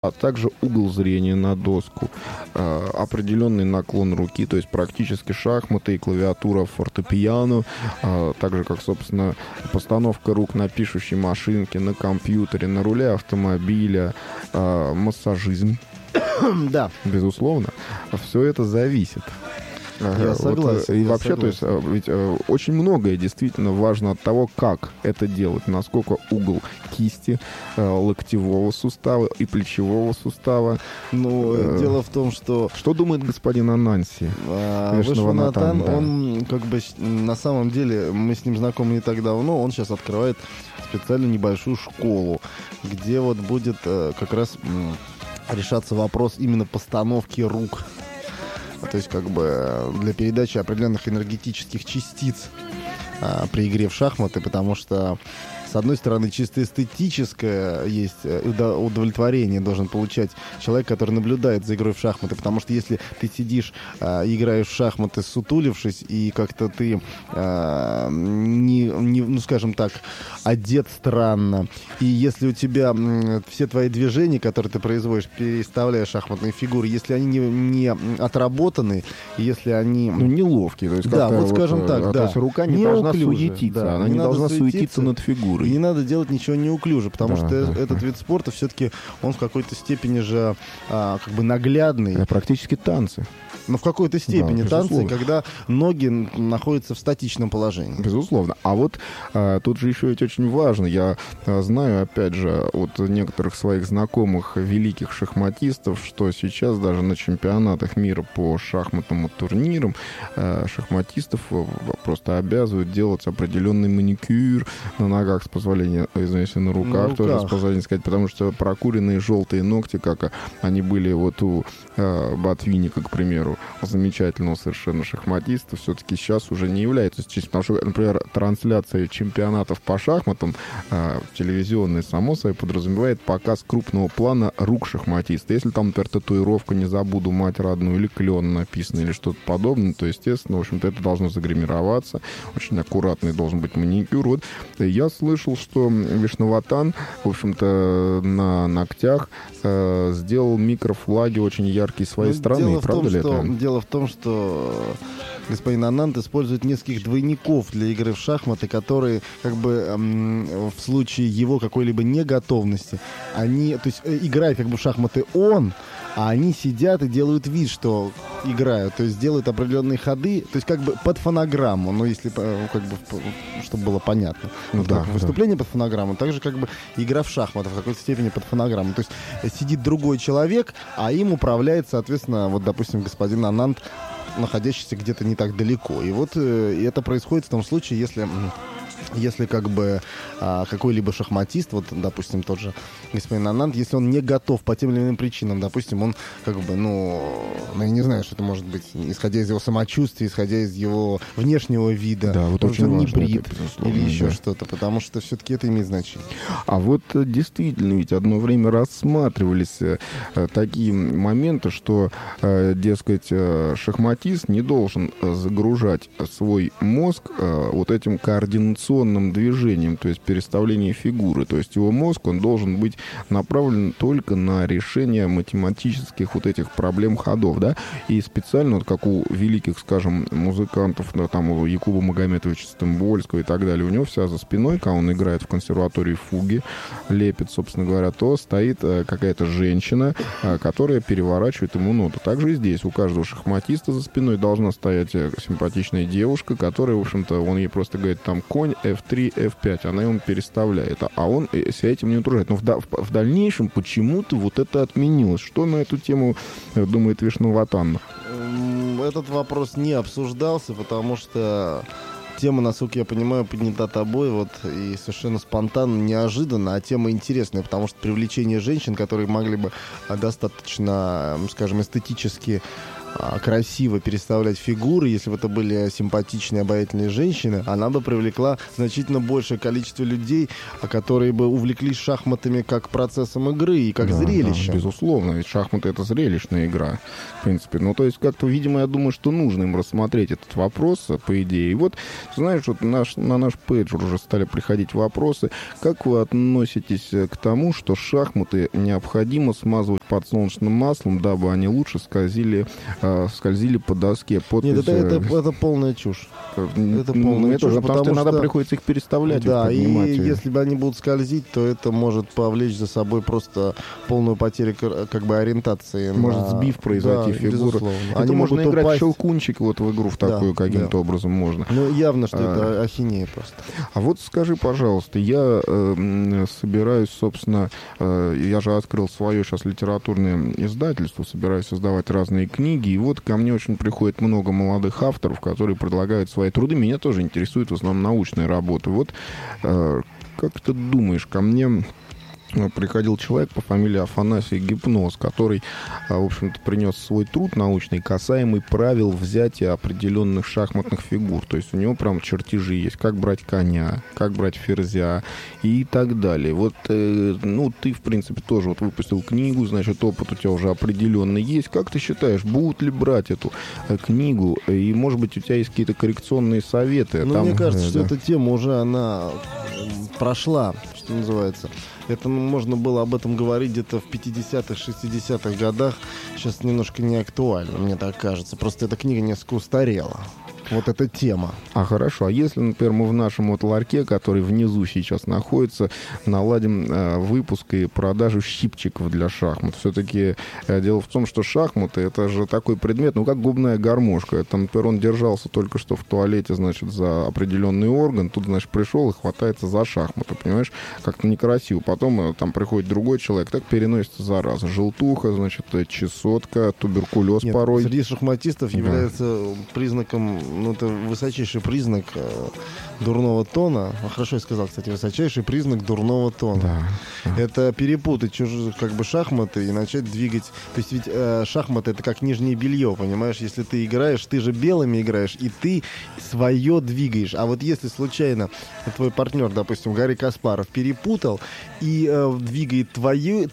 а также угол зрения на доску, определенный наклон руки, то есть практически шахматы и клавиатура фортепиано, так же как, собственно, постановка рук на пишущей машинке, на компьютере, на руле автомобиля, массажизм. Да. Безусловно, все это зависит. Я согласен. И вообще, то есть, ведь очень многое действительно важно от того, как это делать, насколько угол кисти, локтевого сустава и плечевого сустава. Ну, дело в том, что... Что думает господин Ананси? Вишванатан, да. Он как бы на самом деле, мы с ним знакомы не так давно, он сейчас открывает специально небольшую школу, где вот будет как раз решаться вопрос именно постановки рук. То есть как бы для передачи определенных энергетических частиц при игре в шахматы, потому что с одной стороны, чисто эстетическое есть удовлетворение должен получать человек, который наблюдает за игрой в шахматы, потому что если ты сидишь, играешь в шахматы, сутулившись, и как-то ты, ну, скажем так, одет странно, и если у тебя все твои движения, которые ты производишь, переставляя шахматные фигуры, если они не отработаны, если они... Ну, неловкие. То есть да, вот скажем так, да. То есть рука не должна суетиться, да, она не должна суетиться над фигурой. И не надо делать ничего неуклюже, потому что этот вид спорта все-таки, он в какой-то степени же как бы наглядный. Это практически танцы. Но в какой-то степени танцы, когда ноги находятся в статичном положении. Безусловно. А вот тут же еще ведь очень важно. Я знаю, опять же, от некоторых своих знакомых великих шахматистов, что сейчас даже на чемпионатах мира по шахматным турнирам шахматистов просто обязывают делать определенный маникюр на ногах, с позволения, извините, на руках тоже, с позволения сказать, потому что прокуренные желтые ногти, как они были вот у Ботвинника, к примеру, замечательного совершенно шахматиста, все-таки сейчас уже не является честью. Потому что, например, трансляция чемпионатов по шахматам телевизионная, само собой, подразумевает показ крупного плана рук шахматиста. Если там, например, татуировка «Не забуду мать родную» или «Клен» написано, или что-то подобное, то, естественно, в общем-то, это должно загримироваться. Очень аккуратный должен быть маникюр. Вот я слышал, что Вишванатан, в общем-то, на ногтях сделал микрофлаги очень яркие своей страны. Правда ли это? Дело в том, что господин Ананд использует нескольких двойников для игры в шахматы, которые как бы в случае его какой-либо неготовности, они, то есть играет как бы в шахматы он, а они сидят и делают вид, что играют, то есть делают определенные ходы, то есть как бы под фонограмму, ну если как бы, чтобы было понятно. Вот да, выступление под фонограмму, также как бы игра в шахматы в какой-то степени под фонограмму. То есть сидит другой человек, а им управляет, соответственно, вот, допустим, господин Ананд, находящийся где-то не так далеко. И вот и это происходит в том случае, если как бы какой-либо шахматист, вот, допустим, тот же господин Ананд, если он не готов по тем или иным причинам, допустим, он как бы, я не знаю, что это может быть, исходя из его самочувствия, исходя из его внешнего вида, да, вот очень он не брит или еще что-то, потому что все-таки это имеет значение. А вот действительно, ведь одно время рассматривались такие моменты, что, дескать, шахматист не должен загружать свой мозг вот этим координационным движением, то есть переставление фигуры. То есть его мозг, он должен быть направлен только на решение математических вот этих проблем ходов, да, и специально, вот как у великих, скажем, музыкантов, там у Якуба Магометовича Стамбольского и так далее, у него вся за спиной, когда он играет в консерватории фуги, лепит, собственно говоря, то стоит какая-то женщина, которая переворачивает ему ноту. Также и здесь у каждого шахматиста за спиной должна стоять симпатичная девушка, которая, в общем-то, он ей просто говорит, там, конь, F3, F5, она ему переставляет, а он себя этим не утруждает. Но в дальнейшем почему-то вот это отменилось. Что на эту тему думает Вишванатан? Этот вопрос не обсуждался, потому что тема, насколько я понимаю, поднята тобой вот и совершенно спонтанно, неожиданно, а тема интересная, потому что привлечение женщин, которые могли бы достаточно, скажем, эстетически красиво переставлять фигуры, если бы это были симпатичные, обаятельные женщины, она бы привлекла значительно большее количество людей, которые бы увлеклись шахматами как процессом игры и как зрелищем. Да, безусловно, ведь шахматы — это зрелищная игра, в принципе. Ну, то есть, как-то, видимо, я думаю, что нужно им рассмотреть этот вопрос, по идее. И вот, знаешь, вот на наш пейджер уже стали приходить вопросы. Как вы относитесь к тому, что шахматы необходимо смазывать подсолнечным маслом, дабы они лучше скользили по доске? Нет, это полная чушь. Это полная чушь, потому что иногда приходится их переставлять. Да, и если бы они будут скользить, то это может повлечь за собой просто полную потерю как бы ориентации. Может сбив произойти фигуру. Это можно играть в щелкунчик вот в игру в такую каким-то образом можно. Ну, явно, что это ахинея просто. А вот скажи, пожалуйста, я собираюсь, собственно, я же открыл свое сейчас литературное издательство, собираюсь создавать разные книги, и вот ко мне очень приходит много молодых авторов, которые предлагают свои труды. Меня тоже интересует в основном научная работа. Вот как ты думаешь, ко мне приходил человек по фамилии Афанасий Гипноз, который, в общем-то, принес свой труд научный, касаемый правил взятия определенных шахматных фигур. То есть у него прям чертежи есть, как брать коня, как брать ферзя и так далее. Вот, ну, ты, в принципе, тоже вот выпустил книгу, значит, опыт у тебя уже определенный есть. Как ты считаешь, будут ли брать эту книгу? И, может быть, у тебя есть какие-то коррекционные советы? Ну, мне кажется, что эта тема уже, она прошла, что называется. Это можно было об этом говорить где-то в 50-х, 60-х годах. Сейчас немножко не актуально, мне так кажется. Просто эта книга несколько устарела. Вот эта тема. Хорошо. А если, например, мы в нашем вот ларьке, который внизу сейчас находится, наладим выпуск и продажу щипчиков для шахмат? Все-таки дело в том, что шахматы — это же такой предмет, ну, как губная гармошка. Там, например, он держался только что в туалете, значит, за определенный орган. Тут, значит, пришел и хватается за шахматы, понимаешь? Как-то некрасиво. Потом там приходит другой человек, так переносится зараза. Желтуха, значит, чесотка, туберкулез порой. Среди шахматистов является признаком... Ну, это высочайший признак дурного тона. Хорошо я сказал, кстати, высочайший признак дурного тона. Да. Это перепутать чужие, как бы, шахматы и начать двигать. То есть ведь шахматы — это как нижнее белье, понимаешь? Если ты играешь, ты же белыми играешь, и ты свое двигаешь. А вот если случайно твой партнер, допустим, Гарри Каспаров, перепутал и двигает твои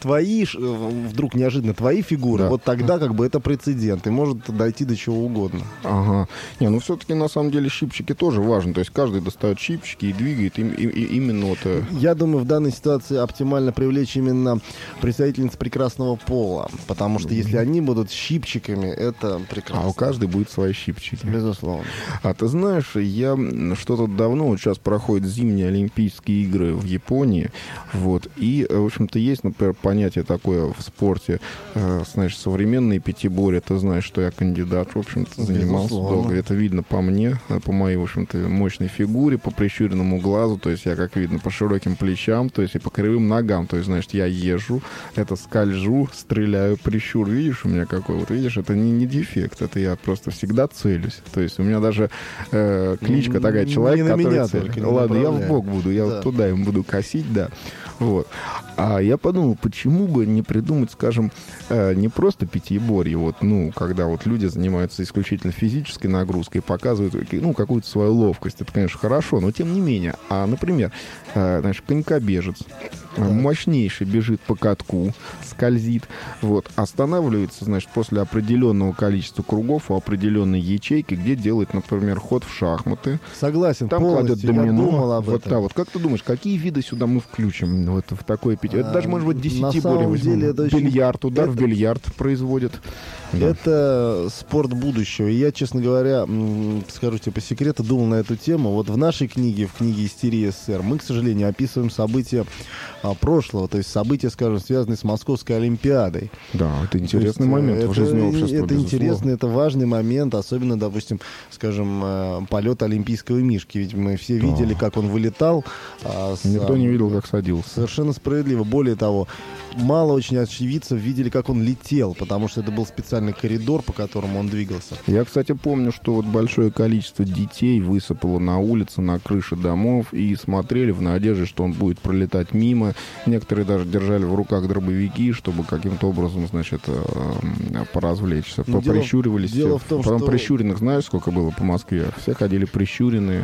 вдруг неожиданно твои фигуры, да, вот тогда как бы это прецедент, и может дойти до чего угодно. Ага. Не, ну все-таки на самом деле щипчики тоже важны. То есть каждый достает щипчики и двигает именно вот... Я думаю, в данной ситуации оптимально привлечь именно представительниц прекрасного пола. Потому что если они будут щипчиками, это прекрасно. А у каждой будет свои щипчики. Безусловно. А ты знаешь, я что-то давно, вот сейчас проходят зимние Олимпийские игры в Японии, вот, и, в общем-то, есть, например, понятие такое в спорте, знаешь, современные пятиборья. Ты знаешь, что я кандидат, в общем-то, занимался долго. Это видно по мне, по моей, в общем-то, мощной фигуре, по прищуренному глазу, то есть я, как видно, по широким плечам, то есть и по кривым ногам, то есть, значит, я езжу, это скольжу, стреляю, прищур, видишь у меня какой, вот видишь, это не дефект, это я просто всегда целюсь, то есть у меня даже кличка такая, человек, который целит. Ладно, я в бок буду, я вот туда им буду косить, да, вот. А я подумал, почему бы не придумать, скажем, не просто пятиборье, вот, ну, когда вот люди занимаются исключительно физической нагрузкой, показывают, ну, какую-то свою ловкость. Это, конечно, хорошо, но тем не менее. А, например, знаешь, конькобежец мощнейший бежит по катку, скользит, вот, останавливается, значит, после определенного количества кругов у определенной ячейки, где делает, например, ход в шахматы. Согласен, там кладет домино. Я думал об вот, этом. Да, вот как ты думаешь, какие виды сюда мы включим вот в такое пятиборье? Это даже, может быть, 10-борье. Бильярд, удар в бильярд производит. Да. Это спорт будущего. И я, честно говоря, скажу тебе по секрету, думал на эту тему. Вот в нашей книге, в книге «Истерия СССР», мы, к сожалению, описываем события прошлого, то есть события, скажем, связанные с Московской Олимпиадой. Да, это интересный момент в жизни общества. Это интересный, это важный момент, особенно, допустим, скажем, полет олимпийского мишки. Ведь мы все видели, как он вылетал. Никто не видел, как садился. Совершенно справедливо. Более того, мало очень очевидцев видели, как он летел, потому что это был специальный коридор, по которому он двигался. Я, кстати, помню, что вот большое количество детей высыпало на улице, на крыши домов и смотрели в надежде, что он будет пролетать мимо. Некоторые даже держали в руках дробовики, чтобы каким-то образом, значит, поразвлечься. Поприщуривались. Дело в том, Потом что... прищуренных, знаешь, сколько было по Москве? Все ходили прищуренные.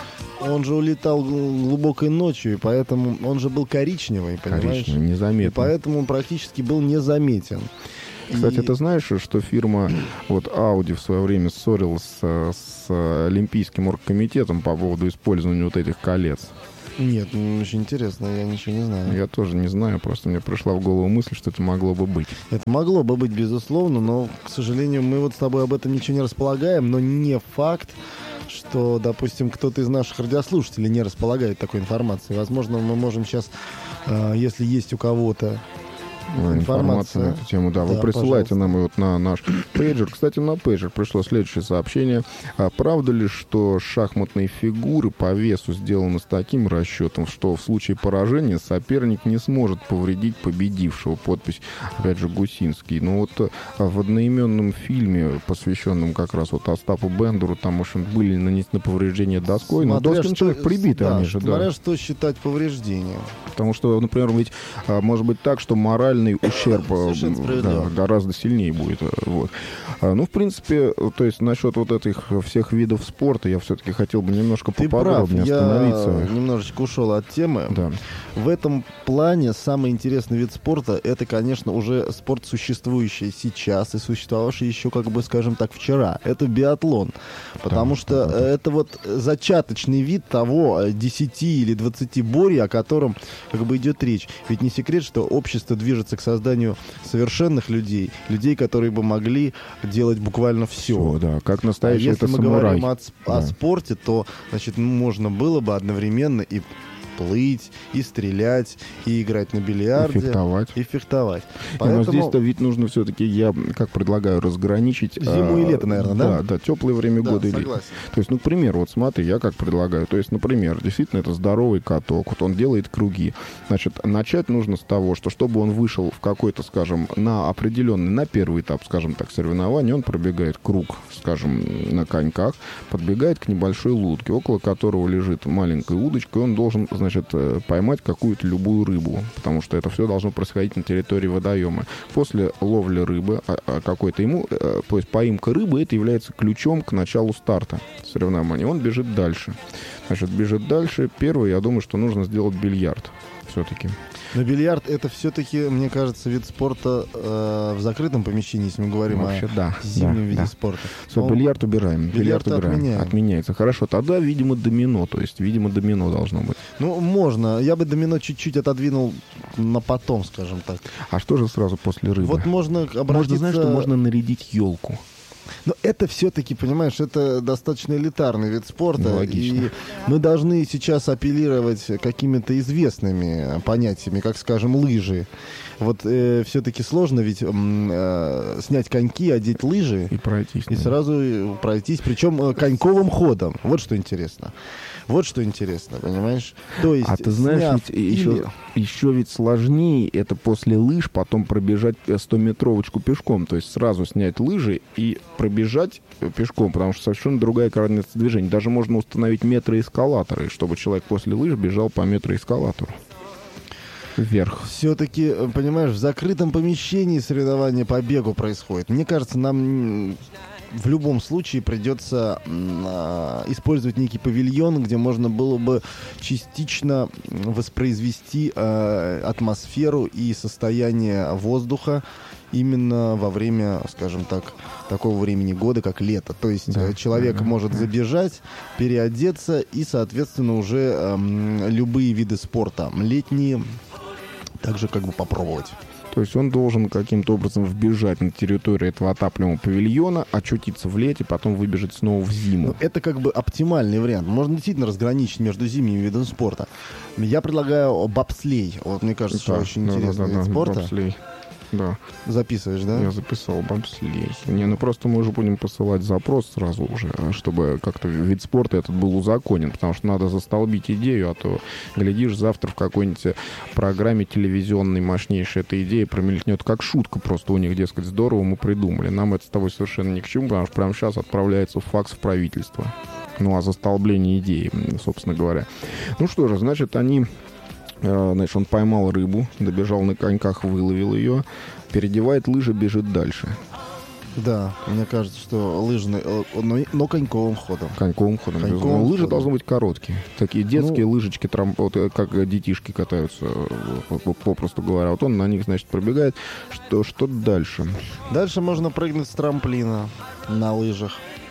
Он же улетал глубокой ночью, и поэтому он же был коричневый, понимаешь? Коричневый, незаметный. И поэтому он практически был незаметен. Кстати, ты знаешь, что фирма вот Audi в свое время ссорилась с Олимпийским оргкомитетом по поводу использования вот этих колец? Нет, очень интересно, я ничего не знаю. Я тоже не знаю, просто мне пришла в голову мысль, что это могло бы быть. Это могло бы быть, безусловно, но, к сожалению, мы вот с тобой об этом ничего не располагаем, но не факт, что, допустим, кто-то из наших радиослушателей не располагает такой информацией. Возможно, мы можем сейчас, если есть у кого-то информация на эту тему, да. Вы присылайте нам вот на наш пейджер. Кстати, на пейджер пришло следующее сообщение. Правда ли, что шахматные фигуры по весу сделаны с таким расчетом, что в случае поражения соперник не сможет повредить победившего? Подпись, опять же, Гусинский. Но вот в одноименном фильме, посвященном как раз вот Остапу Бендеру, там, в общем, были нанесены повреждения доской, но доски человек прибиты, да, они же, да. Смотря что считать повреждением. Потому что, например, ведь может быть так, что моральный ущерб гораздо сильнее будет. Вот. Ну, в принципе, то есть насчет вот этих всех видов спорта я все-таки хотел бы немножко поподробнее остановиться. Я немножечко ушел от темы. Да. В этом плане самый интересный вид спорта — это, конечно, уже спорт, существующий сейчас и существовавший еще, как бы, скажем так, вчера. Это биатлон. Потому что это вот зачаточный вид того 10 или 20 борий, о котором как бы идет речь. Ведь не секрет, что общество движется к созданию совершенных людей, людей, которые бы могли делать буквально все. Да, как настоящий если мы самурай. говорим о спорте, то, значит, можно было бы одновременно и плыть, и стрелять, и играть на бильярде. И фехтовать. Поэтому... Но здесь-то ведь нужно все-таки, я как предлагаю, разграничить... Зиму и лето, наверное, да? Да, теплое время года. Согласен. То есть, ну, к примеру, вот смотри, я как предлагаю. То есть, например, действительно, это здоровый каток, вот он делает круги. Значит, начать нужно с того, что чтобы он вышел в какой-то, скажем, на определенный, на первый этап, скажем так, соревнования, он пробегает круг, скажем, на коньках, подбегает к небольшой лодке, около которого лежит маленькая удочка, и он должен, значит, поймать какую-то любую рыбу, потому что это все должно происходить на территории водоема. После ловли рыбы какой-то ему, то есть поимка рыбы, это является ключом к началу старта соревнования. Он бежит дальше. Значит, бежит дальше. Первый, я думаю, что нужно сделать бильярд все-таки. Но бильярд — это все-таки, мне кажется, вид спорта в закрытом помещении, если мы говорим вообще, о зимнем виде спорта. Все, бильярд убираем. Бильярд отменяем. Отменяется. Хорошо, тогда, видимо, домино. То есть, видимо, домино должно быть. Ну, можно. Я бы домино чуть-чуть отодвинул на потом, скажем так. А что же сразу после рыбы? Вот можно обратиться... Можно, знаешь, что можно нарядить елку. Но это все-таки, понимаешь, это достаточно элитарный вид спорта. Ну, логично. И мы должны сейчас апеллировать какими-то известными понятиями, как, скажем, лыжи. Вот все-таки сложно ведь снять коньки, одеть лыжи и пройтись. И сразу пройтись, причем коньковым ходом. Вот что интересно. Вот что интересно, понимаешь? То есть, а ты знаешь, ведь еще ведь сложнее это после лыж потом пробежать 100-метровочку пешком. То есть сразу снять лыжи и пробежать пешком, потому что совершенно другая координация движения. Даже можно установить метроэскалаторы, чтобы человек после лыж бежал по метроэскалатору. Вверх. Все-таки, понимаешь, в закрытом помещении соревнования по бегу происходит. Мне кажется, нам в любом случае придется использовать некий павильон, где можно было бы частично воспроизвести атмосферу и состояние воздуха именно во время, скажем так, такого времени года, как лето. То есть человек может забежать, переодеться и, соответственно, уже любые виды спорта летние также как бы попробовать. То есть он должен каким-то образом вбежать на территорию этого отапливаемого павильона, очутиться в лете, потом выбежать снова в зиму. Это как бы оптимальный вариант. Можно действительно разграничить между зимними видами спорта. Я предлагаю бобслей. Вот мне кажется, что очень интересный вид спорта. Бобслей. Да. Записываешь, да? Я записал бобслей. Не, ну просто мы уже будем посылать запрос сразу уже, чтобы как-то вид спорта этот был узаконен, потому что надо застолбить идею, а то, глядишь, завтра в какой-нибудь программе телевизионной мощнейшей эта идея промелькнет как шутка просто у них, дескать, здорово мы придумали. Нам это с тобой совершенно ни к чему, потому что прямо сейчас отправляется факс в правительство. Ну, о застолблении идеи, собственно говоря. Ну что же, значит, он поймал рыбу, добежал на коньках, выловил ее, переодевает лыжи, бежит дальше. Да, мне кажется, что лыжный, но коньковым ходом. Коньковым ходом. Лыжи должны быть короткие. Такие детские лыжечки, как детишки катаются, попросту говоря. Вот он на них, значит, пробегает. Что дальше? Дальше можно прыгнуть с трамплина на лыжах.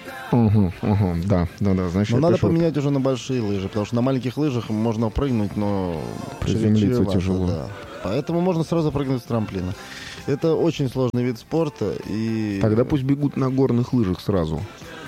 Да. Значит, но надо поменять уже на большие лыжи, потому что на маленьких лыжах можно прыгнуть, но приземлиться тяжело. Да. Поэтому можно сразу прыгнуть с трамплина. Это очень сложный вид спорта. И... Тогда пусть бегут на горных лыжах сразу.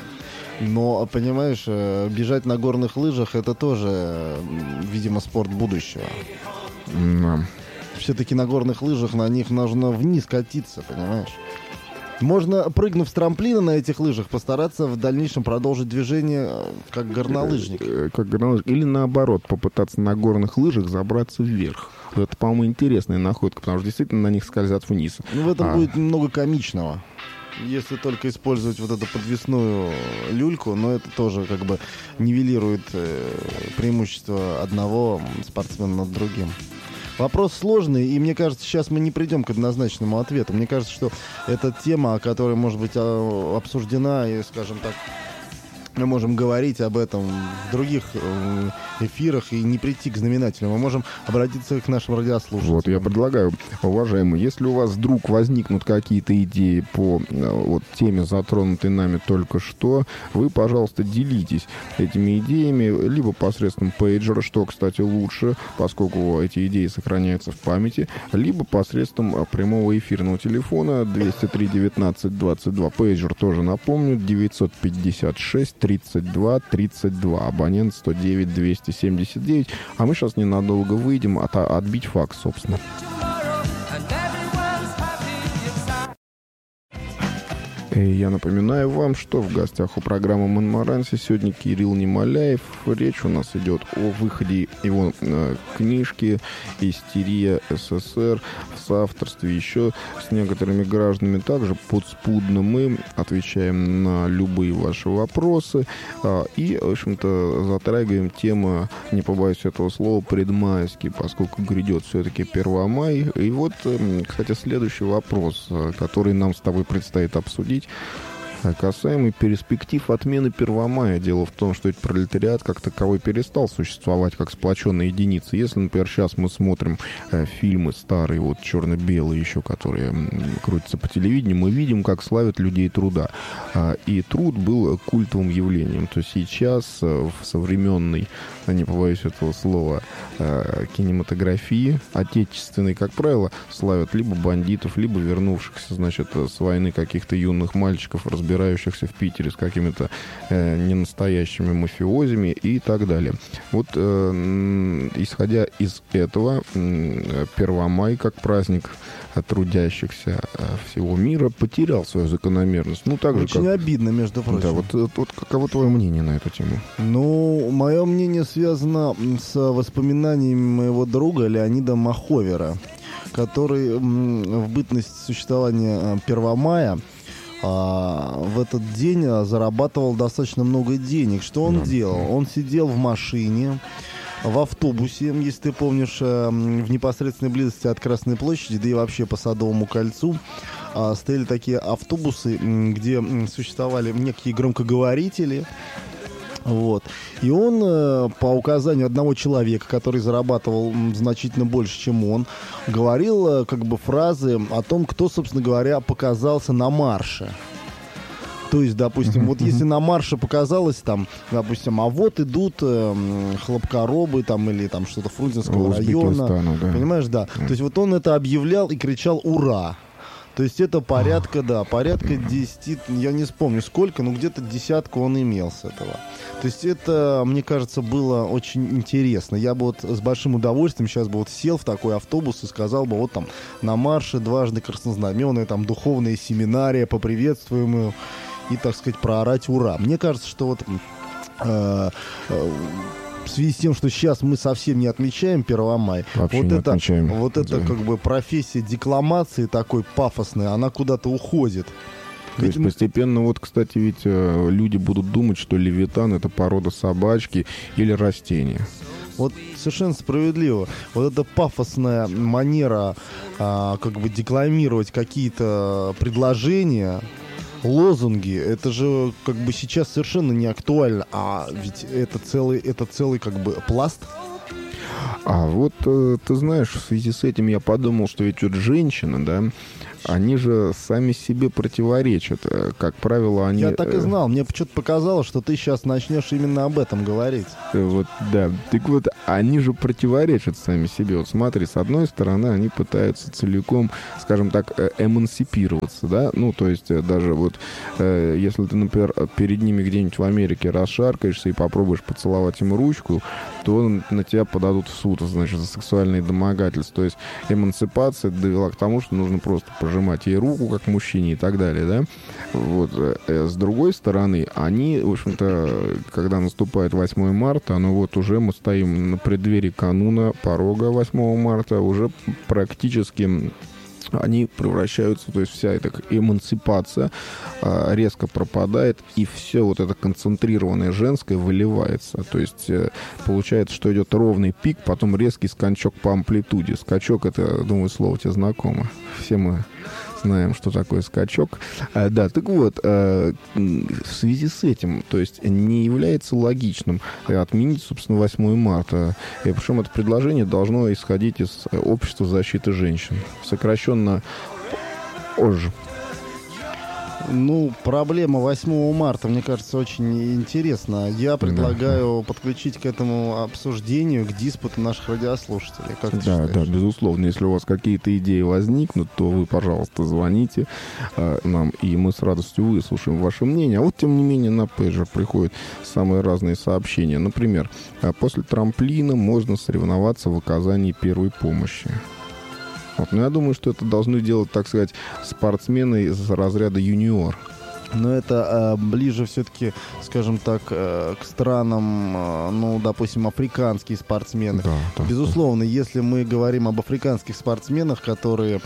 Но, понимаешь, бежать на горных лыжах — это тоже, видимо, спорт будущего. Да. Все-таки на горных лыжах на них нужно вниз катиться, понимаешь? Можно, прыгнув с трамплина на этих лыжах, постараться в дальнейшем продолжить движение как горнолыжник. Или наоборот, попытаться на горных лыжах забраться вверх. Это, по-моему, интересная находка, потому что действительно на них скользят вниз. Ну, в этом будет много комичного. Если только использовать вот эту подвесную люльку, но это тоже как бы нивелирует преимущество одного спортсмена над другим. Вопрос сложный, и мне кажется, сейчас мы не придем к однозначному ответу. Мне кажется, что это тема, которая может быть обсуждена, и, скажем так, мы можем говорить об этом в других эфирах и не прийти к знаменателю. Мы можем обратиться к нашим радиослушателям. Вот, я предлагаю, уважаемые, если у вас вдруг возникнут какие-то идеи по теме, затронутой нами только что, вы, пожалуйста, делитесь этими идеями, либо посредством пейджера, что, кстати, лучше, поскольку эти идеи сохраняются в памяти, либо посредством прямого эфирного телефона 203-19-22. Пейджер тоже напомню, 956-32-32, абонент 109-279. А мы сейчас ненадолго выйдем отбить факс, собственно. Я напоминаю вам, что в гостях у программы «Монмаранси» сегодня Кирилл Немоляев. Речь у нас идет о выходе его книжки «Истерия СССР» в соавторстве еще с некоторыми гражданами. Также подспудно мы отвечаем на любые ваши вопросы и, в общем-то, затрагиваем тему, не побоюсь этого слова, предмайский, поскольку грядет все-таки 1 мая. И вот, кстати, следующий вопрос, который нам с тобой предстоит обсудить, касаемо перспектив отмены 1 мая. Дело в том, что ведь пролетариат как таковой перестал существовать как сплоченная единица. Если, например, сейчас мы смотрим фильмы старые, вот черно-белые еще, которые крутятся по телевидению, мы видим, как славят людей труда. И труд был культовым явлением. То сейчас в современной, не побоюсь этого слова, кинематографии отечественной, как правило, славят либо бандитов, либо вернувшихся, значит, с войны каких-то юных мальчиков, разбирающихся в Питере с какими-то ненастоящими мафиозами и так далее. Вот, исходя из этого, 1 мая, как праздник трудящихся всего мира, потерял свою закономерность. Ну, так очень же, как... обидно, между прочим. Да, вот каково твое мнение на эту тему? Ну, мое мнение связано с воспоминаниями моего друга Леонида Маховера, который в бытность существования 1 мая в этот день зарабатывал достаточно много денег. Что он делал? Он сидел в машине, в автобусе, если ты помнишь, в непосредственной близости от Красной площади, да и вообще по Садовому кольцу, стояли такие автобусы, где существовали некие громкоговорители. Вот. И он по указанию одного человека, который зарабатывал значительно больше, чем он, говорил как бы фразы о том, кто, собственно говоря, показался на марше. То есть, допустим, вот если на марше показалось там, допустим, а вот идут хлопкоробы там или там что-то Фрунзенского района. Да. Понимаешь, да. То есть вот он это объявлял и кричал «Ура!». То есть это порядка 10, я не вспомню сколько, но где-то десятку он имел с этого. То есть это, мне кажется, было очень интересно. Я бы вот с большим удовольствием сейчас бы вот сел в такой автобус и сказал бы, вот там на марше дважды краснознаменные, там духовные семинария, поприветствуем ее и, так сказать, проорать ура. Мне кажется, что вот в связи с тем, что сейчас мы совсем не отмечаем 1 мая, Вообще вот не это, отмечаем. это как бы профессия декламации такой пафосной, она куда-то уходит. То есть постепенно, вот, кстати, ведь люди будут думать, что левитан — это порода собачки или растения. Вот совершенно справедливо. Вот эта пафосная манера как бы декламировать какие-то предложения, лозунги, это же как бы сейчас совершенно не актуально, а ведь это целый как бы пласт. А вот ты знаешь, в связи с этим я подумал, что ведь вот женщины, да, они же сами себе противоречат. Как правило, они... Я так и знал. Мне почему-то показалось, что ты сейчас начнешь именно об этом говорить. Вот, да. Так вот, они же противоречат сами себе. Вот смотри, с одной стороны, они пытаются целиком, скажем так, эмансипироваться, да? Ну, то есть даже вот, если ты, например, перед ними где-нибудь в Америке расшаркаешься и попробуешь поцеловать им ручку, то на тебя подадут в суд, значит, за сексуальные домогательства. То есть эмансипация довела к тому, что нужно просто пожимать ей руку, как мужчине, и так далее, да? Вот. С другой стороны, они, в общем-то, когда наступает 8 марта, ну вот уже мы стоим на преддверии кануна, порога 8 марта, уже практически они превращаются, то есть вся эта эмансипация резко пропадает, и все вот это концентрированное женское выливается. То есть получается, что идет ровный пик, потом резкий скачок по амплитуде. Скачок — это, думаю, слово тебе знакомо. Все мы знаем, что такое скачок. Да, так вот, в связи с этим, то есть не является логичным отменить, собственно, 8 марта. И причем это предложение должно исходить из Общества защиты женщин. Сокращенно ОЖ. Ну, проблема 8 марта, мне кажется, очень интересна. Я предлагаю подключить к этому обсуждению, к диспуту наших радиослушателей. Как ты считаешь? Да, безусловно. Если у вас какие-то идеи возникнут, то вы, пожалуйста, звоните нам, и мы с радостью выслушаем ваше мнение. А вот, тем не менее, на пейджер приходят самые разные сообщения. Например, после трамплина можно соревноваться в оказании первой помощи. Вот, но я думаю, что это должны делать, так сказать, спортсмены из разряда юниор. Но это ближе все-таки, скажем так, к странам, ну, допустим, африканские спортсмены. Да, безусловно, если мы говорим об африканских спортсменах, которые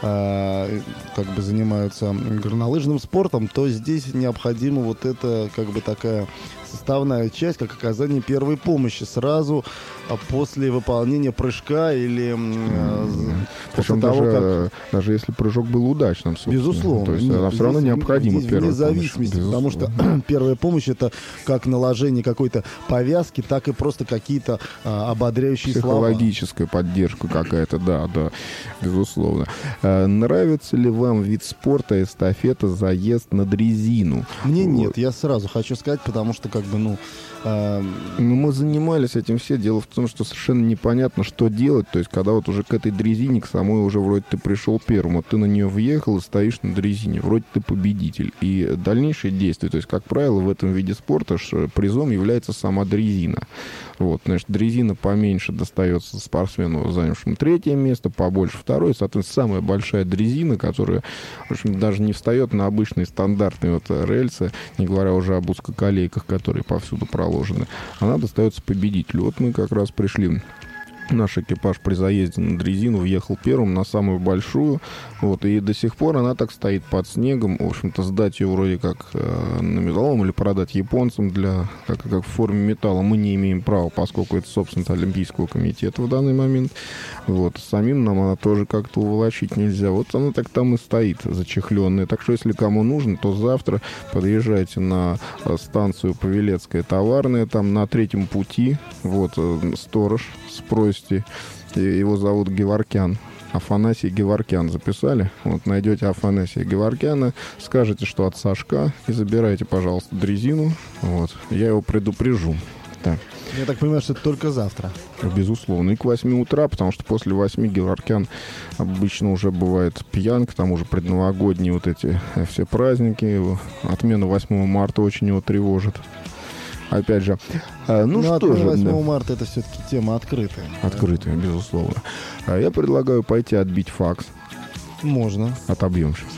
как бы занимаются горнолыжным спортом, то здесь необходима вот эта как бы такая составная часть, как оказание первой помощи сразу после выполнения прыжка или после того, как... даже если прыжок был удачным, собственно. Безусловно. То есть все равно необходимо первая зависимости, помощь. Потому что первая помощь — это как наложение какой-то повязки, так и просто какие-то ободряющие слова. Психологическая поддержка какая-то, да, безусловно. Нравится ли вам вид спорта эстафета, заезд на дрезину? Мне нет, я сразу хочу сказать, потому что как бы, мы занимались этим все. Дело в том, что совершенно непонятно, что делать. То есть, когда вот уже к этой дрезине, к самой уже вроде ты пришел первым, вот ты на нее въехал и стоишь на дрезине. Вроде ты победитель. И дальнейшие действия, то есть, как правило, в этом виде спорта призом является сама дрезина. Вот, значит, дрезина поменьше достается спортсмену, занявшему 3-е место, побольше 2-е. Соответственно, самая большая дрезина, которая, в общем, даже не встает на обычные стандартные вот рельсы, не говоря уже об узкоколейках, которые повсюду проложены, она достается победителю. Вот мы как раз пришли. Наш экипаж при заезде на дрезину въехал первым на самую большую. Вот, и до сих пор она так стоит под снегом. В общем-то, сдать ее вроде как на металлолом или продать японцам как в форме металла мы не имеем права, поскольку это собственность Олимпийского комитета в данный момент. Вот, самим нам она тоже как-то уволочить нельзя. Вот она так там и стоит, зачехленная. Так что, если кому нужно, то завтра подъезжайте на станцию Павелецкая товарная, там на 3-м пути. Вот, сторож, спросите. Его зовут Геворкян. Афанасий Геворкян. Записали? Вот, найдете Афанасия Геворкяна, скажете, что от Сашка, и забирайте, пожалуйста, дрезину. Вот, я его предупрежу. Да. Я так понимаю, что это только завтра. Безусловно. И к 8 утра, потому что после 8 Геворкян обычно уже бывает пьян, к тому же предновогодние вот эти все праздники. Отмена 8 марта очень его тревожит. Опять же, ну что же... 8 марта это все-таки тема открытая. Открытая, безусловно. Я предлагаю пойти отбить факс. Можно. Отобьем сейчас.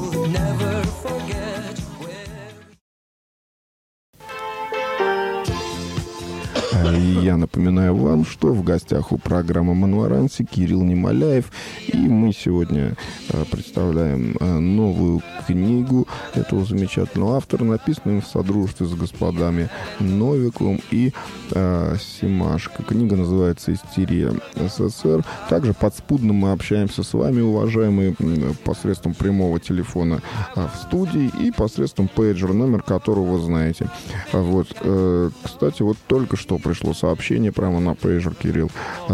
Я напоминаю вам, что в гостях у программы «Монваранси» Кирилл Немоляев. И мы сегодня представляем новую книгу этого замечательного автора, написанную в содружестве с господами Новиковым и Семашко. Книга называется «Истерия СССР». Также подспудно мы общаемся с вами, уважаемые, посредством прямого телефона в студии и посредством пейджера, номер которого вы знаете. Вот. Кстати, вот только что пришло сообщение прямо на пейджер, Кирилл.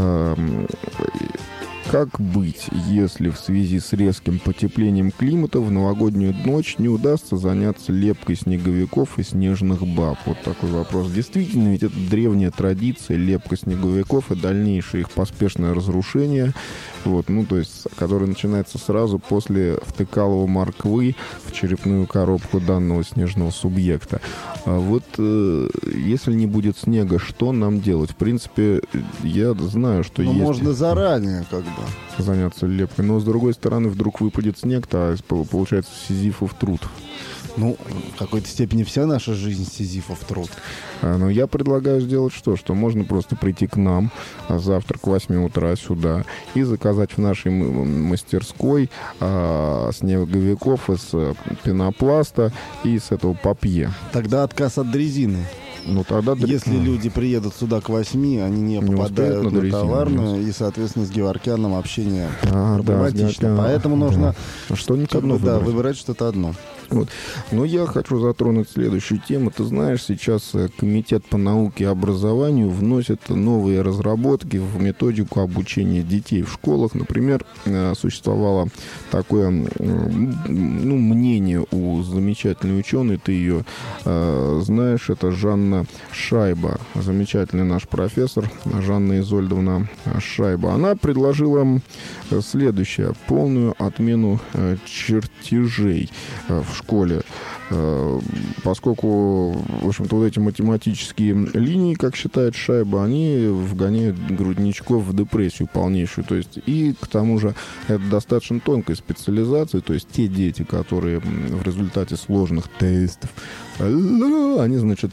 Как быть, если в связи с резким потеплением климата в новогоднюю ночь не удастся заняться лепкой снеговиков и снежных баб? Вот такой вопрос. Действительно, ведь это древняя традиция лепка снеговиков и дальнейшее их поспешное разрушение, вот, ну, то есть, которое начинается сразу после втыкалова морквы в черепную коробку данного снежного субъекта. А вот если не будет снега, что нам делать? В принципе, я знаю, что есть... можно заранее, как бы. Заняться лепкой. Но, с другой стороны, вдруг выпадет снег, то получается сизифов труд. Ну, в какой-то степени вся наша жизнь сизифов труд. Но я предлагаю сделать что? Что можно просто прийти к нам завтра к 8 утра сюда и заказать в нашей мастерской снеговиков из пенопласта и с этого папье. Тогда отказ от дрезины. Ну, тогда... Если люди приедут сюда к 8, они не попадают на товарную, и, соответственно, с Геворкяном общение проблематично. Да, поэтому нужно что-нибудь одно выбирать что-то одно. Вот. Но я хочу затронуть следующую тему. Ты знаешь, сейчас Комитет по науке и образованию вносит новые разработки в методику обучения детей в школах. Например, существовало такое мнение у замечательной ученой, ты ее знаешь, это Жанна Шайба, замечательный наш профессор, Жанна Изольдовна Шайба. Она предложила следующее: полную отмену чертежей в школе, поскольку, в общем-то, вот эти математические линии, как считает Шайба, они вгоняют грудничков в депрессию полнейшую. То есть, и к тому же это достаточно тонкая специализация, то есть те дети, которые в результате сложных тестов, они, значит,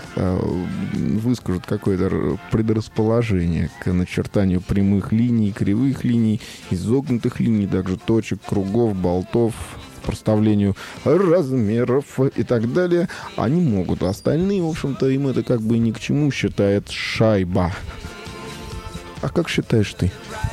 выскажут какое-то предрасположение к начертанию прямых линий, кривых линий, изогнутых линий, также точек, кругов, болтов, проставлению размеров и так далее, они могут. Остальные, в общем-то, им это как бы ни к чему, считает Шайба. А как считаешь ты?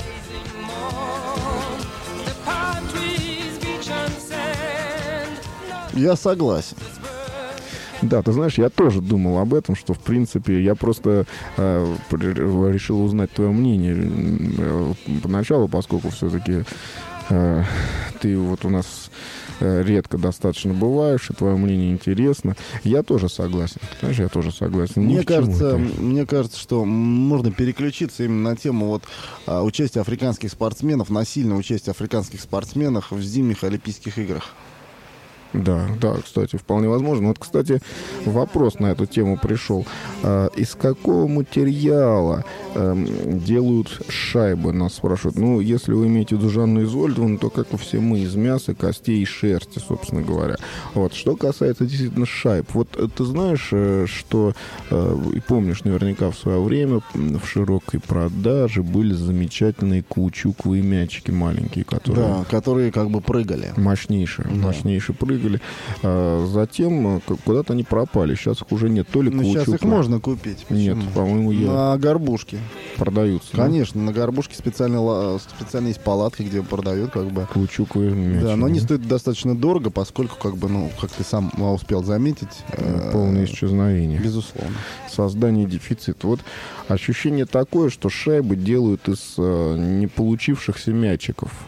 Я согласен. Да, ты знаешь, я тоже думал об этом, что, в принципе, я просто решил узнать твое мнение поначалу, поскольку все-таки ты вот у нас редко достаточно бываешь, и твое мнение интересно. Я тоже согласен. Знаешь, я тоже согласен. Мне кажется, что можно переключиться именно на тему вот участия африканских спортсменов, насильного участия африканских спортсменов в зимних Олимпийских играх. Да, кстати, вполне возможно. Вот, кстати, вопрос на эту тему пришел. Из какого материала делают шайбы, нас спрашивают. Ну, если вы имеете в виду Жанну Изольдовну, то, как и все мы, из мяса, костей и шерсти, собственно говоря. Вот, что касается действительно шайб. Вот ты знаешь, что, и помнишь наверняка в свое время в широкой продаже были замечательные каучуковые мячики маленькие, которые как бы прыгали. Мощнейшие прыгали. Затем куда-то они пропали. Сейчас их уже нет. То ли каучук. Сейчас их можно купить. Нет, по-моему, на горбушке. Продаются. Конечно, да? На горбушке специально есть палатки, где продают как бы каучуковые мячи. Да, но они стоят достаточно дорого, поскольку, как бы, как ты сам успел заметить, полное исчезновение. Безусловно. Создание дефицита. Вот ощущение такое, что шайбы делают из не получившихся мячиков.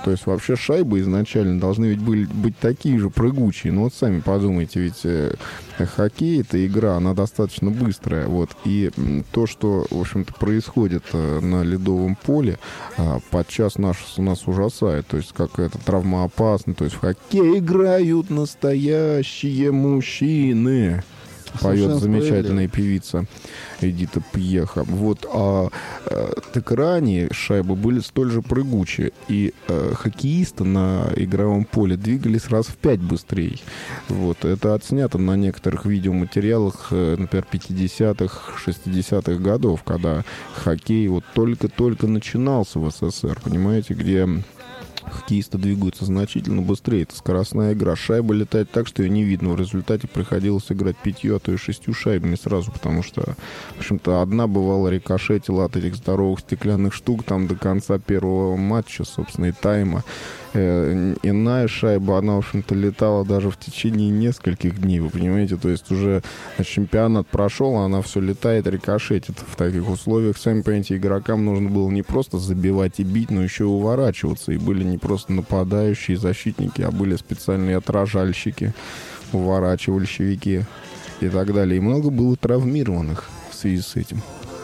То есть вообще шайбы изначально должны ведь быть такие же прыгучие. Ну вот сами подумайте, ведь хоккей — это игра, она достаточно быстрая. Вот. И то, что, в общем-то, происходит на ледовом поле, подчас нас ужасает. То есть как это травмоопасно. То есть в хоккей играют настоящие мужчины. Поет замечательная певица Эдита Пьеха. Вот, так ранее шайбы были столь же прыгучие. И хоккеисты на игровом поле двигались раз в 5 быстрее. Вот, это отснято на некоторых видеоматериалах, например, 50-х, 60-х годов, когда хоккей вот только-только начинался в СССР, понимаете, где хоккеисты двигаются значительно быстрее. Это скоростная игра. Шайба летает так, что ее не видно. В результате приходилось играть 5, а то и 6 шайбами сразу, потому что, в общем-то, одна бывала рикошетила от этих здоровых стеклянных штук там до конца первого матча, собственно, и тайма. Иная шайба, она, в общем-то, летала даже в течение нескольких дней, вы понимаете? То есть уже чемпионат прошел, а она все летает, рикошетит в таких условиях. Сами понимаете, игрокам нужно было не просто забивать и бить, но еще и уворачиваться. И были не просто нападающие защитники, а были специальные отражальщики, уворачивальщики и так далее. И много было травмированных в связи с этим.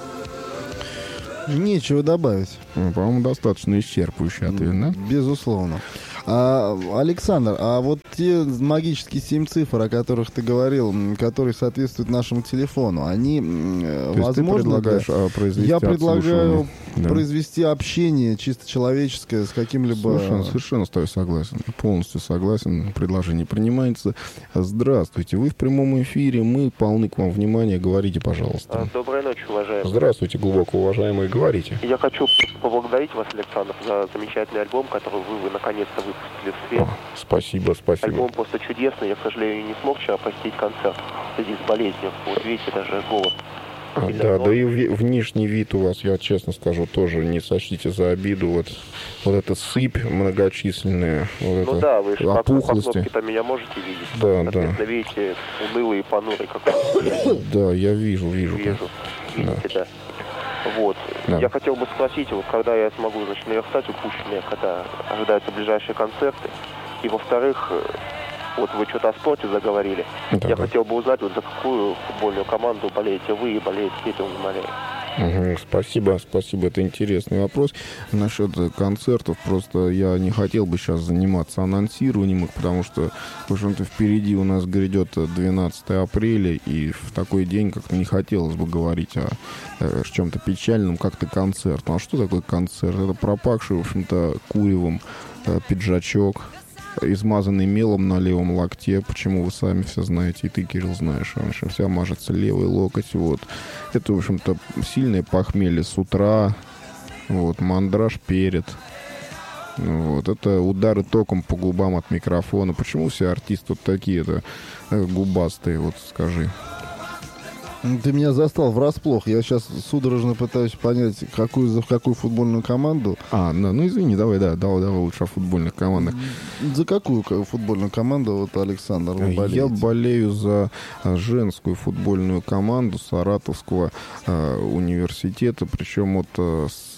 Нечего добавить. По-моему, достаточно исчерпывающий ответ, да? Безусловно. Александр, а вот те магические 7 цифр, о которых ты говорил, которые соответствуют нашему телефону, они возможно... Я предлагаю произвести общение чисто человеческое с каким-либо... Совершенно с тобой согласен. Полностью согласен. Предложение принимается. Здравствуйте. Вы в прямом эфире. Мы полны к вам внимания. Говорите, пожалуйста. Доброй ночи, уважаемые. Здравствуйте, глубоко уважаемые. Говорите. Я хочу поблагодарить вас, Александр, за замечательный альбом, который вы наконец-то выпустили в свет. Спасибо. Альбом просто чудесный. Я, к сожалению, не смог вчера посетить концерт в связи с болезнью. Вот видите, даже голос. Да и внешний вид у вас, я честно скажу, тоже не сочтите за обиду. Вот эта сыпь многочисленная, вы же по кнопке-то меня можете видеть. Соответственно, видите, унылый и понурый какой-то. Да, я вижу. Видите, да. Вот. Да. Я хотел бы спросить, вот когда я смогу, наверстать упущенное, когда ожидаются ближайшие концерты. И, во-вторых, вот вы что-то о спорте заговорили. Да, я хотел бы узнать, вот за какую футбольную команду болеете вы и болеет Петя Умалеев. Спасибо, это интересный вопрос. Насчет концертов, просто я не хотел бы сейчас заниматься анонсированием их, потому что, в общем-то, впереди у нас грядет 12 апреля, и в такой день как-то не хотелось бы говорить о чем-то печальном, как-то концерт. Ну а что такое концерт? Это пропахший, в общем-то, куревом пиджачок, измазанный мелом на левом локте. Почему вы сами все знаете, и ты, Кирилл, знаешь, он вся мажется левый локоть. Вот. Это, в общем-то, сильное похмелье с утра. Вот. Мандраж перед. Вот. Это удары током по губам от микрофона. Почему все артисты вот такие-то губастые, вот скажи? Ты меня застал врасплох. Я сейчас судорожно пытаюсь понять, за какую футбольную команду. Ну извини, давай лучше о футбольных командах. За какую футбольную команду, вот, Александр, вы болеете? Я болею за женскую футбольную команду Саратовского университета, причем вот с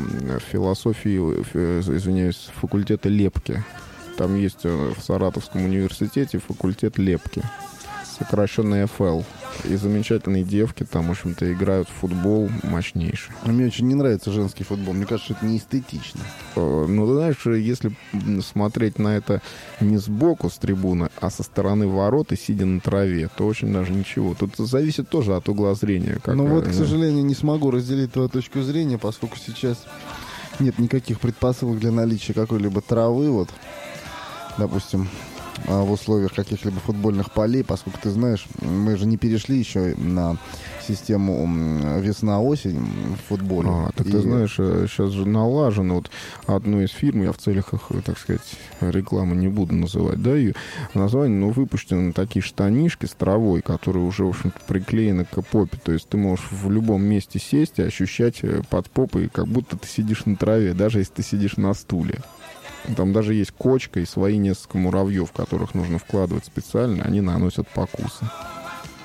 факультета лепки. Там есть в Саратовском университете факультет лепки, сокращенный ФЛ. И замечательные девки там, в общем-то, играют в футбол мощнейший. Мне очень не нравится женский футбол. Мне кажется, что это не эстетично. Ну, ты знаешь, если смотреть на это не сбоку, с трибуны, а со стороны ворот и сидя на траве, то очень даже ничего. Тут зависит тоже от угла зрения. К сожалению, не смогу разделить твою точку зрения, поскольку сейчас нет никаких предпосылок для наличия какой-либо травы, вот, допустим, в условиях каких-либо футбольных полей, поскольку, ты знаешь, мы же не перешли еще на систему весна-осень в футболе. Ты знаешь, сейчас же налажено вот одной из фирм, я в целях, так сказать, рекламы не буду называть, да, ее название, но выпущены такие штанишки с травой, которые уже, в общем-то, приклеены к попе, то есть ты можешь в любом месте сесть и ощущать под попой, как будто ты сидишь на траве, даже если ты сидишь на стуле. Там даже есть кочка и свои несколько муравьев, которых нужно вкладывать специально, они наносят покусы.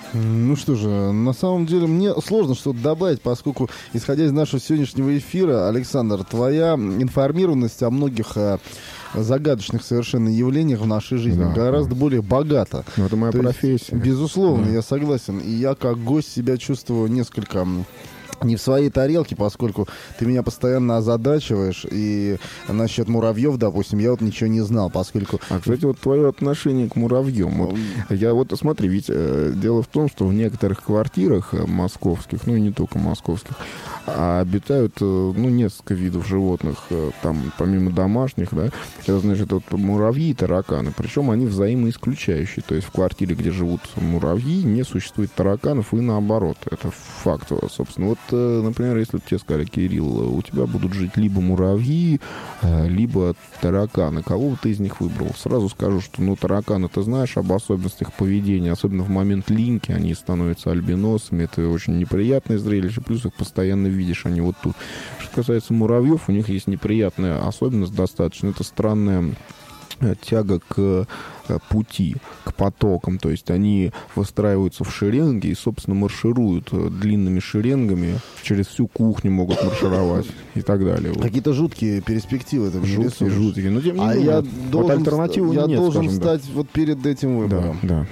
Ну что же, на самом деле мне сложно что-то добавить, поскольку, исходя из нашего сегодняшнего эфира, Александр, твоя информированность о многих загадочных совершенно явлениях в нашей жизни гораздо более богата. Это моя профессия. Безусловно, я согласен. И я как гость себя чувствую несколько не в своей тарелке, поскольку ты меня постоянно озадачиваешь, и насчет муравьев, допустим, я вот ничего не знал, поскольку... Кстати, вот твое отношение к муравьям. Вот, я вот, смотри, ведь дело в том, что в некоторых квартирах московских, ну и не только московских, обитают, несколько видов животных, там, помимо домашних, да, это, значит, вот муравьи и тараканы, причем они взаимоисключающие, то есть в квартире, где живут муравьи, не существует тараканов, и наоборот, это факт, собственно. Вот, например, если бы тебе сказали: Кирилл, у тебя будут жить либо муравьи, либо тараканы, кого бы ты из них выбрал? Сразу скажу, что, тараканы, ты знаешь об особенностях поведения, особенно в момент линьки, они становятся альбиносами, это очень неприятное зрелище, плюс их постоянно видишь, они вот тут. Что касается муравьев, у них есть неприятная особенность достаточно, это странная тяга к пути, к потокам, то есть они выстраиваются в шеренги и, собственно, маршируют длинными шеренгами, через всю кухню могут маршировать и так далее. Какие-то жуткие перспективы. Жуткие. Но тем не менее, я должен стать вот перед этим выбором. Да.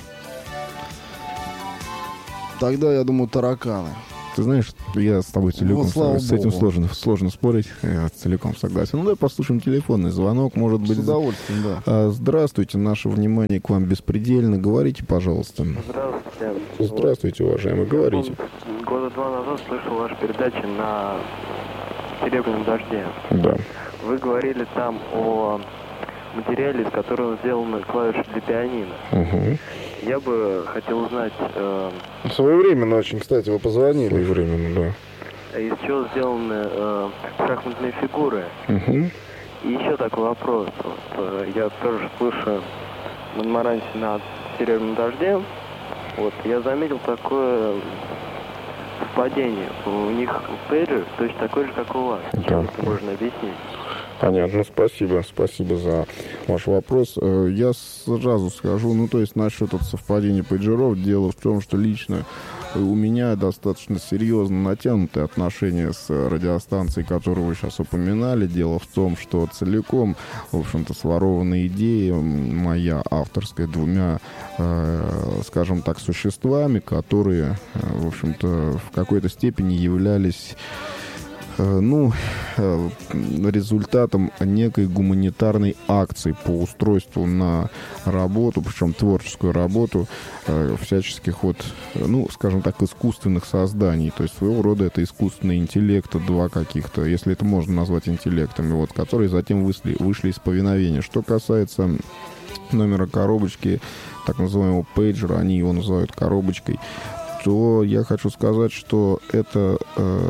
Тогда, я думаю, тараканы. Ты знаешь, я с тобой целиком с этим сложно спорить, я целиком согласен. Давай послушаем телефонный звонок, может быть. С удовольствием, да. Здравствуйте, наше внимание к вам беспредельно. Говорите, пожалуйста. Здравствуйте. Здравствуйте, уважаемый, говорите. Года 2 назад слышал вашу передачу на «Серебряном дожде». Да. Вы говорили там о материале, из которого сделаны клавиши для пианино. Угу. Я бы хотел узнать... Своевременно очень, кстати, вы позвонили. Своевременно, да. Из чего сделаны шахматные фигуры. Угу. И еще такой вопрос. Вот, я тоже слышу Монмаранси на «Серебряном дожде». Вот, я заметил такое совпадение. У них пейджер точно такой же, как у вас. Чем это можно объяснить? Понятно, спасибо за ваш вопрос. Я сразу скажу, то есть насчет совпадения пейджеров, дело в том, что лично у меня достаточно серьезно натянутые отношения с радиостанцией, которую вы сейчас упоминали. Дело в том, что целиком, в общем-то, сворована идея моя авторская двумя, скажем так, существами, которые, в общем-то, в какой-то степени являлись результатом некой гуманитарной акции по устройству на работу, причем творческую работу, всяческих скажем так, искусственных созданий. То есть своего рода это искусственный интеллект, два каких-то, если это можно назвать интеллектами, которые затем вышли из повиновения. Что касается номера коробочки, так называемого пейджера, они его называют коробочкой, то я хочу сказать, что это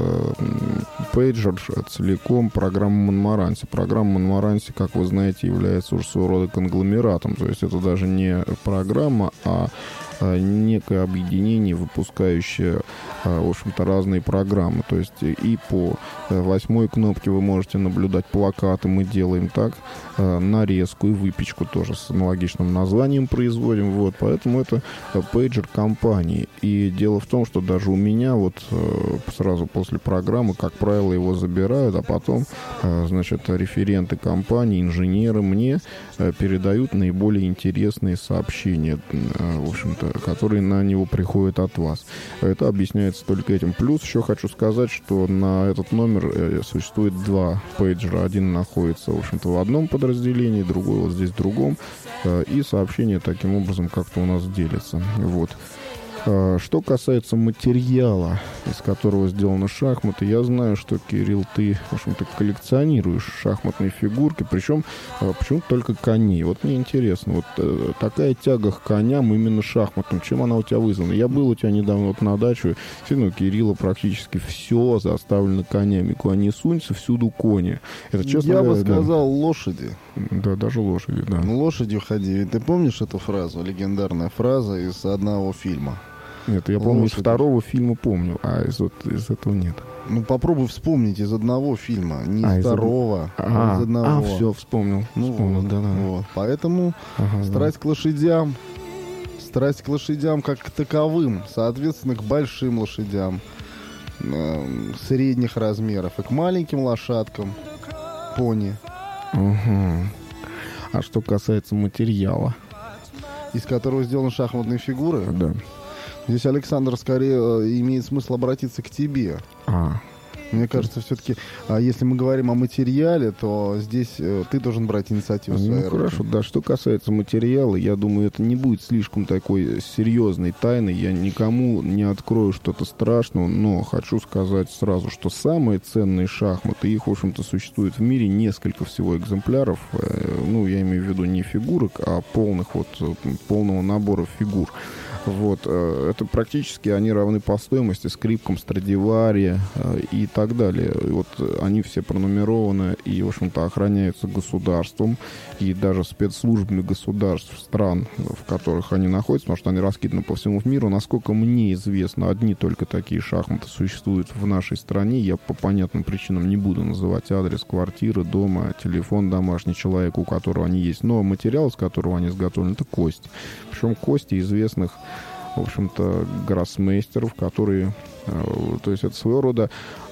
пейджер целиком программа Монмаранси. Программа Монмаранси, как вы знаете, является уже своего рода конгломератом. То есть это даже не программа, а некое объединение, выпускающее, в общем-то, разные программы. То есть и по 8 кнопке вы можете наблюдать плакаты, мы делаем так, нарезку и выпечку тоже с аналогичным названием производим. Поэтому это пейджер компании. И дело в том, что даже у меня сразу после программы, как правило, его забирают, а потом, референты компании, инженеры мне передают наиболее интересные сообщения, в общем-то, которые на него приходят от вас. Это объясняется только этим. Плюс еще хочу сказать, что на этот номер существует два пейджера. Один находится, в общем-то, в одном подразделении, другой вот здесь в другом. И сообщения таким образом как-то у нас делятся. Что касается материала, из которого сделаны шахматы, я знаю, что, Кирилл, ты, в общем-то, коллекционируешь шахматные фигурки, причем почему-то только коней. Мне интересно, такая тяга к коням, именно шахматным, чем она у тебя вызвана? Я был у тебя недавно на даче, у Кирилла практически все заставлено конями. Куда ни сунься, всюду кони. Это, честно я говоря, бы сказал, лошади. Да, даже лошади, да. Лошадью ходи. Ты помнишь эту фразу, легендарная фраза из одного фильма? Нет, я помню, из второго фильма помню, а из этого нет. Попробуй вспомнить из одного фильма, не из второго, а из одного. Все, вспомнил. Поэтому страсть к лошадям, страсть к лошадям как к таковым, соответственно, к большим лошадям средних размеров и к маленьким лошадкам, пони. Угу. А что касается материала? Из которого сделаны шахматные фигуры? Да. Здесь, Александр, скорее имеет смысл обратиться к тебе. Мне кажется, все-таки, если мы говорим о материале, то здесь ты должен брать инициативу в свои руки. Хорошо, да. Что касается материала, я думаю, это не будет слишком такой серьезной тайной. Я никому не открою что-то страшного, но хочу сказать сразу, что самые ценные шахматы, их, в общем-то, существует в мире несколько всего экземпляров. Ну, я имею в виду не фигурок, а полного набора фигур. Вот, это практически они равны по стоимости скрипкам Страдивари и так далее. И вот они все пронумерованы и, в общем-то, охраняются государством и даже спецслужбами государств стран, в которых они находятся, потому что они раскиданы по всему миру. Насколько мне известно, одни только такие шахматы существуют в нашей стране. Я по понятным причинам не буду называть адрес квартиры, дома, телефон домашний человека, у которого они есть. Но материал, из которого они изготовлены, это кости. Причем кости известных, в общем-то, гроссмейстеров, которые... То есть это своего рода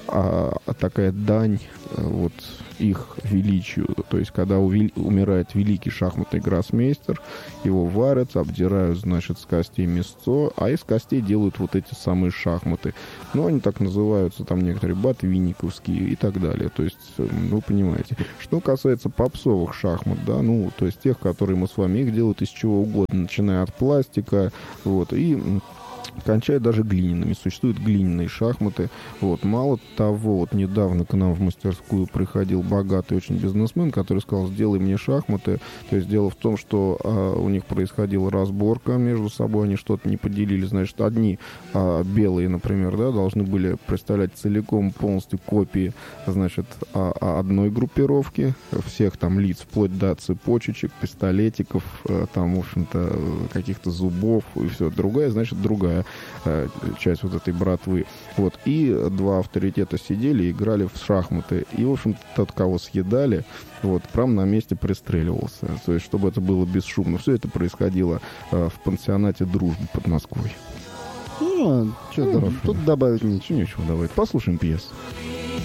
такая дань вот их величию. То есть когда умирает великий шахматный гроссмейстер, его варят, обдирают, значит, с костей мясцо, а из костей делают вот эти самые шахматы. Ну, они так называются, там некоторые ботвинниковские и так далее. То есть, вы понимаете. Что касается попсовых шахмат, да, ну, то есть тех, которые мы с вами, их делают из чего угодно, начиная от пластика, вот, и... кончая даже глиняными. Существуют глиняные шахматы. Вот. Мало того, вот недавно к нам в мастерскую приходил богатый очень бизнесмен, который сказал: сделай мне шахматы. То есть дело в том, что у них происходила разборка между собой, они что-то не поделили. Значит, одни белые, например, да, должны были представлять целиком полностью копии, значит, одной группировки, всех там лиц, вплоть до цепочечек, пистолетиков, там, в общем-то, каких-то зубов и все. Другая, значит, другая часть вот этой братвы. Вот. И два авторитета сидели и играли в шахматы. И, в общем-то, тот, кого съедали, вот, прямо на месте пристреливался. То есть, чтобы это было бесшумно. Все это происходило в пансионате «Дружба» под Москвой. Ну, что тут добавить нечего. Нечего добавить. Послушаем пьесу.